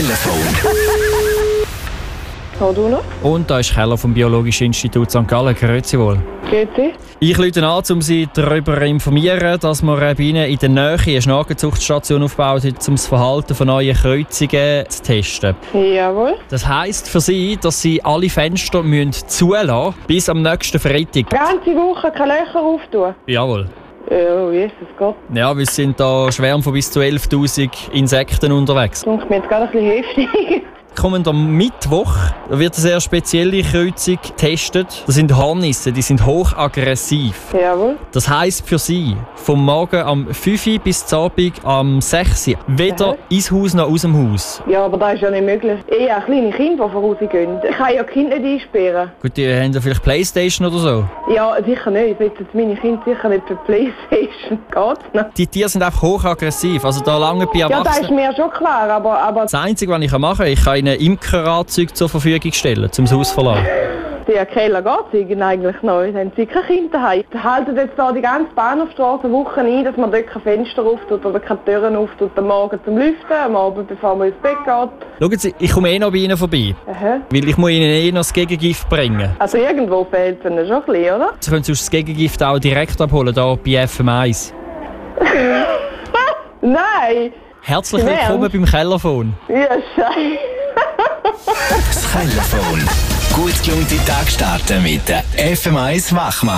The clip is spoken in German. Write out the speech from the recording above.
Telefon. Du noch? Und da ist Keller vom Biologischen Institut St. Gallen. Grüezi wohl. Grüezi. Ich rufe an, um Sie darüber zu informieren, dass wir bei Ihnen in der Nähe eine Schnakenzuchtstation aufgebaut haben, um das Verhalten von neuen Kreuzungen zu testen. Jawohl. Das heisst für Sie, dass Sie alle Fenster zulassen müssen, bis am nächsten Freitag. Die ganze Woche keine Löcher auftun? Jawohl. Oh, Jesus Gott. Ja, wir sind da Schwärme von bis zu 11'000 Insekten unterwegs. Das klingt mir jetzt gerade ein bisschen heftig. Kommenden Mittwoch wird eine sehr spezielle Kreuzung getestet. Das sind Hornissen, die sind hochaggressiv. Jawohl. Das heisst für Sie, vom Morgen am 5 Uhr bis zum Abend am 6 Uhr, weder ins Haus noch aus dem Haus. Ja, aber das ist ja nicht möglich. Eher kleine Kinder, die vorausgehen. Ich kann ja die Kinder nicht einsperren. Gut, die haben ja vielleicht Playstation oder so. Ja, sicher nicht. Ich will jetzt meine Kinder sicher nicht für Playstation. Geht's noch? Die Tiere sind einfach hochaggressiv. Also da lange bei Ja, das ist Erwachsenen. mir schon klar, aber Das Einzige, was ich machen kann, ich kann ihnen Imkeranzüge zur Verfügung stellen, um das Haus zu verlassen. der Keller geht es eigentlich noch. Da haben sie keine Kinder daheim. Die halten jetzt da die ganze Bahnhofstrasse Wochen ein, dass man dort keine Fenster auftut oder keine Türen auftut. Am Morgen zum Lüften, am Abend bevor man ins Bett geht. Schauen Sie, ich komme noch bei Ihnen vorbei. Aha. Weil ich muss Ihnen noch das Gegengift bringen. Also irgendwo fehlt es ihnen schon ein bisschen, oder? Sie können sonst das Gegengift auch direkt abholen, hier bei FM1. Nein! Herzlich willkommen beim Kellerphone. Ja, scheiße. Das Telefon. Gut gelaunte Tag starten mit der FM1 Wachmann.